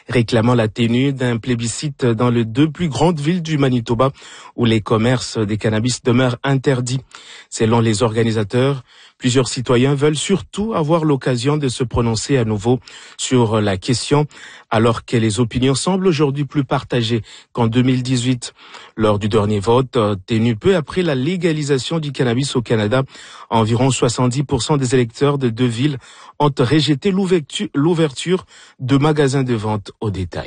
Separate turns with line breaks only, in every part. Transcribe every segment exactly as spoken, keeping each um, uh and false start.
réclamant la tenue d'un plébiscite dans les deux plus grandes villes du Manitoba où les commerces des cannabis demeurent interdits. Selon les organisateurs, plusieurs citoyens veulent surtout avoir l'occasion de se prononcer à nouveau sur la question, alors que les opinions semblent aujourd'hui plus partagées qu'en deux mille dix-huit. Lors du dernier vote, tenu peu après la légalisation du cannabis au Canada, environ soixante-dix pour cent des électeurs de deux villes ont rejeté l'ouverture de magasins de vente au détail.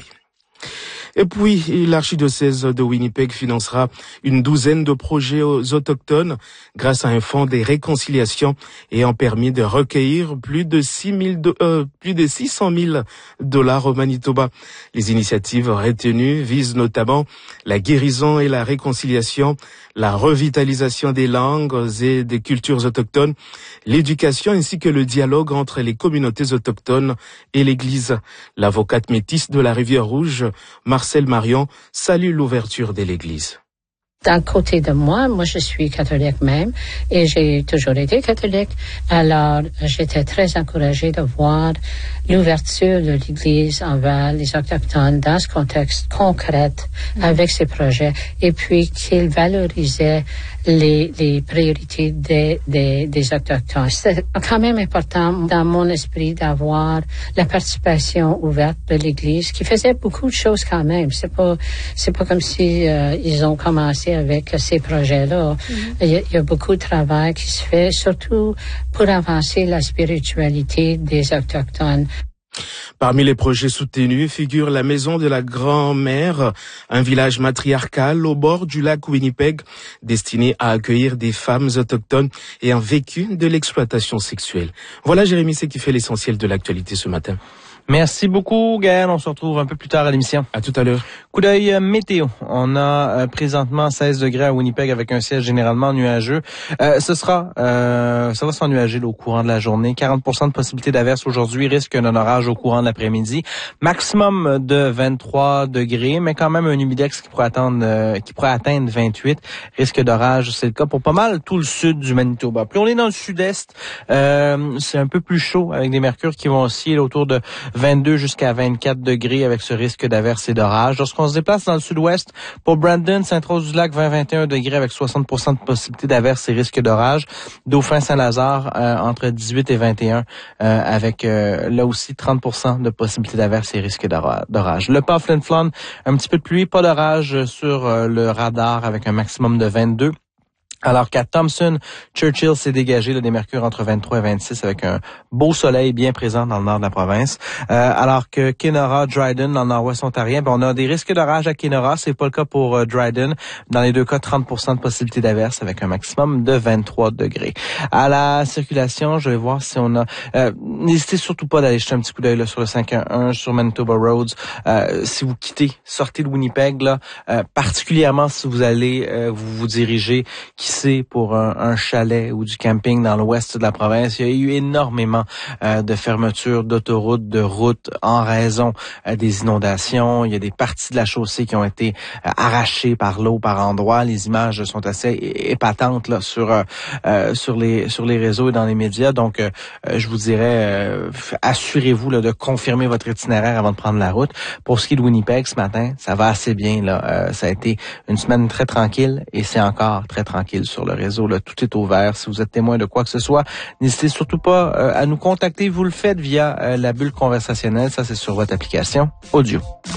Et puis, l'archidiocèse de Winnipeg financera une douzaine de projets aux autochtones grâce à un fonds de réconciliation ayant permis de recueillir plus de six mille, euh, plus de six cent mille dollars au Manitoba. Les initiatives retenues visent notamment la guérison et la réconciliation, la revitalisation des langues et des cultures autochtones, l'éducation ainsi que le dialogue entre les communautés autochtones et l'Église. L'avocate métisse de la Rivière-Rouge, Marcel Marion, salue l'ouverture de l'Église.
D'un côté de moi, moi je suis catholique même et j'ai toujours été catholique. Alors j'étais très encouragée de voir l'ouverture de l'Église envers les Autochtones dans ce contexte concret avec ces projets et puis qu'il valorisait les, les priorités des, des, des Autochtones. C'est quand même important dans mon esprit d'avoir la participation ouverte de l'Église qui faisait beaucoup de choses quand même. C'est pas, c'est pas comme si euh, ils ont commencé avec ces projets-là. Mm-hmm. Il, y a, il y a beaucoup de travail qui se fait, surtout pour avancer la spiritualité des Autochtones.
Parmi les projets soutenus figure la Maison de la Grand-Mère, un village matriarcal au bord du lac Winnipeg, destiné à accueillir des femmes autochtones ayant vécu de l'exploitation sexuelle. Voilà, Jérémy, c'est qui fait l'essentiel de l'actualité ce matin.
Merci beaucoup, Gaël. On se retrouve un peu plus tard à l'émission.
À tout à l'heure.
Coup d'œil euh, météo. On a euh, présentement seize degrés à Winnipeg avec un ciel généralement nuageux. Euh, ce sera, euh, ça va s'ennuager au courant de la journée. quarante pour cent de possibilité d'averse aujourd'hui, risque d'un orage au courant de l'après-midi. Maximum de vingt-trois degrés, mais quand même un humidex qui pourrait attendre, euh, qui pourrait atteindre vingt-huit. Risque d'orage, c'est le cas pour pas mal tout le sud du Manitoba. Plus on est dans le sud-est, euh, c'est un peu plus chaud avec des mercures qui vont osciller autour de vingt-deux jusqu'à vingt-quatre degrés avec ce risque d'averse et d'orage. Lorsqu'on se déplace dans le sud-ouest, pour Brandon, Sainte-Rose-du-Lac, vingt à vingt et un degrés avec soixante pour cent de possibilité d'averse et risque d'orage. Dauphin-Saint-Lazare, euh, entre dix-huit et vingt et un, euh, avec euh, là aussi trente pour cent de possibilité d'averse et risque d'orage. Le Pas Flin Flon, un petit peu de pluie, pas d'orage sur euh, le radar avec un maximum de vingt-deux. Alors qu'à Thompson, Churchill s'est dégagé là, des mercures entre vingt-trois et vingt-six avec un beau soleil bien présent dans le nord de la province. Euh, alors que Kenora, Dryden, dans le nord-ouest ontarien, ben, on a des risques d'orage à Kenora. C'est pas le cas pour euh, Dryden. Dans les deux cas, trente pour cent de possibilité d'averse avec un maximum de vingt-trois degrés. À la circulation, je vais voir si on a... Euh, n'hésitez surtout pas d'aller jeter un petit coup d'œil là, sur le cinq un un, sur Manitoba Roads. Euh, si vous quittez, sortez de Winnipeg, là, euh, particulièrement si vous allez euh, vous, vous diriger c'est pour un, un chalet ou du camping dans l'ouest de la province. Il y a eu énormément euh, de fermetures d'autoroutes, de routes en raison euh, des inondations. Il y a des parties de la chaussée qui ont été euh, arrachées par l'eau par endroits. Les images sont assez épatantes là sur euh, euh, sur les sur les réseaux et dans les médias. Donc, euh, je vous dirais, euh, assurez-vous là, de confirmer votre itinéraire avant de prendre la route. Pour ce qui est de Winnipeg ce matin, ça va assez bien. Là, euh, ça a été une semaine très tranquille et c'est encore très tranquille sur le réseau. Là, tout est ouvert. Si vous êtes témoin de quoi que ce soit, n'hésitez surtout pas euh, à nous contacter. Vous le faites via euh, la bulle conversationnelle. Ça, c'est sur votre application audio.